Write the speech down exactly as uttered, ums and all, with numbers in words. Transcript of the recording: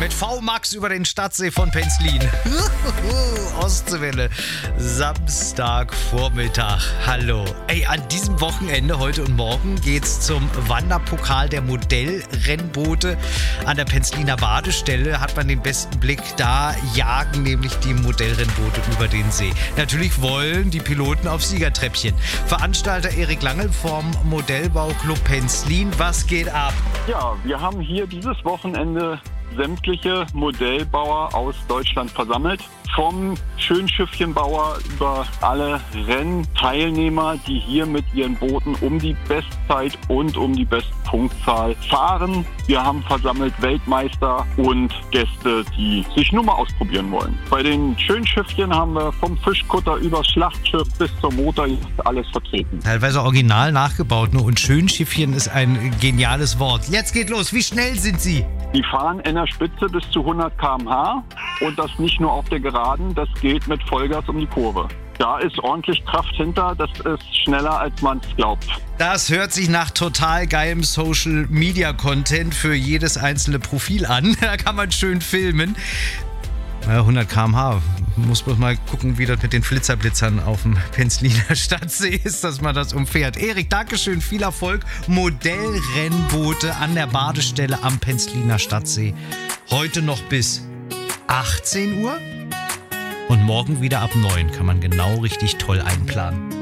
Mit V-Max über den Stadtsee von Penzlin. Ostseewelle. Samstagvormittag. Hallo. Ey, an diesem Wochenende, heute und morgen, geht's zum Wanderpokal der Modellrennboote. An der Penzliner Badestelle hat man den besten Blick. Da jagen nämlich die Modellrennboote über den See. Natürlich wollen die Piloten auf Siegertreppchen. Veranstalter Erik Langel vom Modellbauclub Penzlin. Was geht ab? Ja, wir haben hier dieses Wochenende sämtliche Modellbauer aus Deutschland versammelt. Vom Schönschiffchenbauer über alle Rennteilnehmer, die hier mit ihren Booten um die Bestzeit und um die Bestpunktzahl fahren. Wir haben versammelt Weltmeister und Gäste, die sich nur mal ausprobieren wollen. Bei den Schönschiffchen haben wir vom Fischkutter über Schlachtschiff bis zur Motorjacht alles vertreten. Teilweise original nachgebaut, ne? Und Schönschiffchen ist ein geniales Wort. Jetzt geht los. Wie schnell sind Sie? Die fahren in der Spitze bis zu hundert Kilometer pro Stunde und das nicht nur auf der Geraden, das geht mit Vollgas um die Kurve. Da ist ordentlich Kraft hinter, das ist schneller als man es glaubt. Das hört sich nach total geilem Social-Media-Content für jedes einzelne Profil an. Da kann man schön filmen. Ja, hundert Kilometer pro Stunde. Muss man mal gucken, wie das mit den Flitzerblitzern auf dem Penzliner Stadtsee ist, dass man das umfährt. Erik, Dankeschön, viel Erfolg. Modellrennboote an der Badestelle am Penzliner Stadtsee. Heute noch bis achtzehn Uhr und morgen wieder ab neun. Kann man genau richtig toll einplanen.